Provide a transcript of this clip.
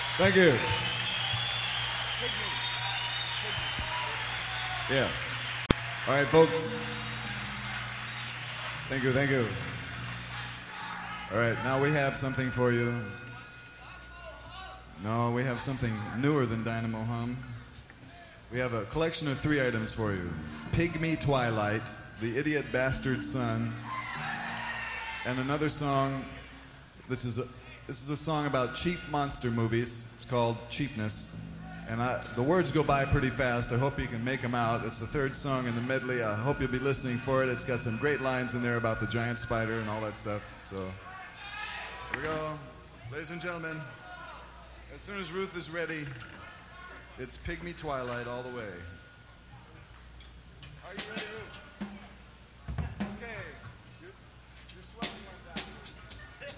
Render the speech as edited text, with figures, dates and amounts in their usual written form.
Thank you. Yeah. All right, folks. Thank you, thank you. All right, now we have something for you. No, we have something newer than Dynamo Hum. We have a collection of 3 items for you. Pygmy Twilight, The Idiot Bastard Son, and another song. This is a song about cheap monster movies. It's called Cheapness. And the words go by pretty fast. I hope you can make them out. It's the 3rd song in the medley. I hope you'll be listening for it. It's got some great lines in there about the giant spider and all that stuff. So, here we go. Ladies and gentlemen, as soon as Ruth is ready, it's Pygmy Twilight all the way. Are you ready?